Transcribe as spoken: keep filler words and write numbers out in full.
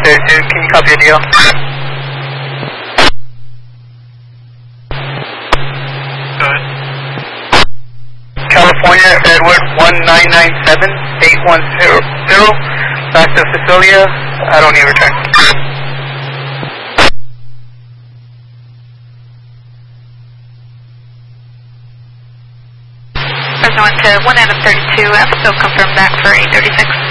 thirty-two, can you copy a deal? Good. California, Edward one nine nine seven eight one zero zero, back to Cecilia, I don't need return. Fresno one to one Adam thirty-two, I'm still confirmed back for eight thirty-six.